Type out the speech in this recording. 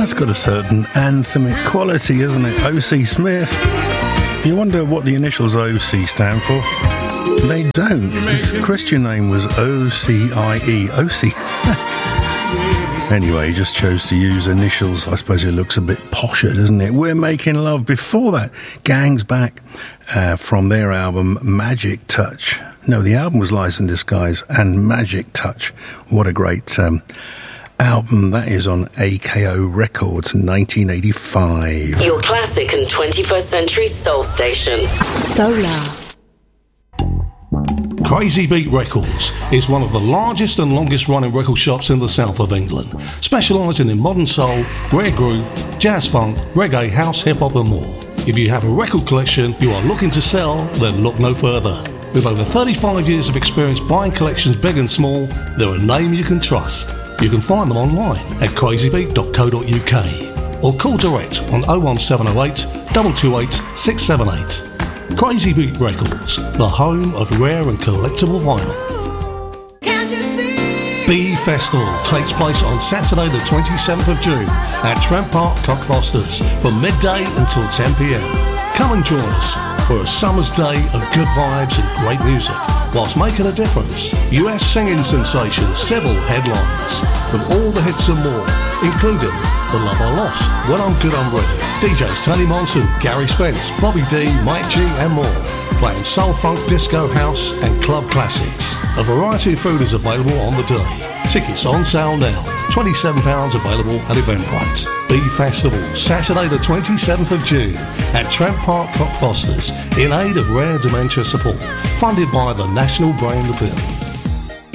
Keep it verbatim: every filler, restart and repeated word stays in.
That's got a certain anthemic quality, isn't it? O C Smith. You wonder what the initials O C stand for? They don't. His Christian name was O C I E. O C. Anyway, he just chose to use initials. I suppose it looks a bit posher, doesn't it? We're Making Love. Before that, Gangs Back uh, from their album Magic Touch. No, the album was Lies in Disguise and Magic Touch. What a great um, album that is on A K O Records, nineteen eighty-five. Your classic and twenty-first century soul station. Solar. Crazy Beat Records is one of the largest and longest running record shops in the south of England, specialising in modern soul, rare groove, jazz funk, reggae, house, hip hop and more. If you have a record collection you are looking to sell, then look no further. With over thirty-five years of experience buying collections big and small, they're a name you can trust. You can find them online at crazy beat dot co dot U K or call direct on oh one seven oh eight, two two eight, six seven eight. Crazy Beat Records, the home of rare and collectible vinyl. Can't you see? Bee Festival takes place on Saturday the twenty-seventh of June at Trent Park, Cockfosters from midday until ten p.m. Come and join us for a summer's day of good vibes and great music whilst making a difference. U S singing sensations, several headlines with all the hits and more, including The Love I Lost, When I'm Good I'm Ready, D Js Tony Monson, Gary Spence, Bobby D, Mike G and more, playing soul, funk, disco, house and club classics. A variety of food is available on the day. Tickets on sale now, twenty-seven pounds available at Eventbrite. Bee Festival, Saturday the twenty-seventh of June at Trent Park, Cockfosters, in aid of rare dementia support, funded by the National Brain Appeal.